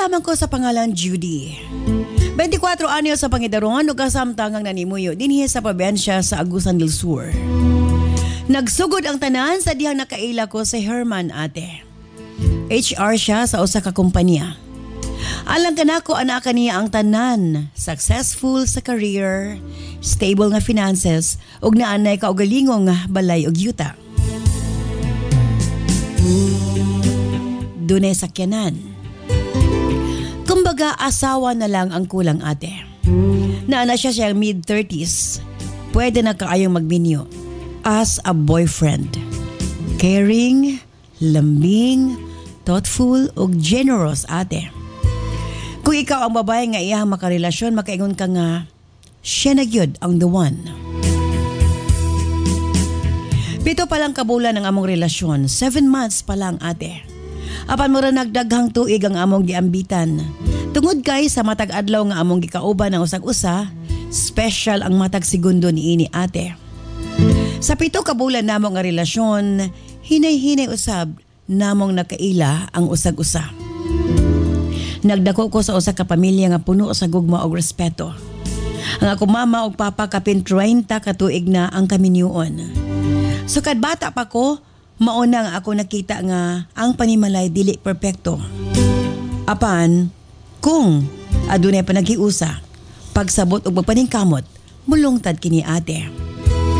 lamang ko sa pangalan Judy. 24 anyos sa Pangidaron ug kasamtangang nanimuyo dinhi sa probensya sa Agusan del Sur. Nagsugod ang tanan sa dihang nakaila ko si Herman ate. HR siya sa usa ka kumpanya. Alang kanako anak kaniya ang tanan, successful sa career, stable nga finances ug naanay kaugalingong nga balay ug yuta. Dunay sakyanan. Kumbaga asawa na lang ang kulang ate. Naana siya siyang mid-30s. Pwede na kaayong magminyo as a boyfriend. Caring, lambing, thoughtful ug generous ate. Kung ikaw ang babae nga iyang makarelasyon, makaingon ka nga siya na gyud ang the one. 7 pa lang kabulan ng among relasyon, 7 months pa lang ate. Apan mo ra nagdaghang tuig ang among giambitan. Tungod kay sa matag adlaw nga among gikauban ang usag-usa, special ang matag segundo niini ate. Sa 7 kabulan namong nga relasyon, hinay-hinay usab namong nakaila ang usag-usa. Nagdako ko sa usa ka pamilya nga puno sa gugma ug respeto. Ang ako mama ug papa kapin 30 ka tuig na ang kaminyuon. So kad bata pa ko, mauna nga ako nakita nga ang panimalay dili perpekto. Apan, kung adunay pa naghiusa, pagsabot ug pagpaningkamot, mulungtad kini ate.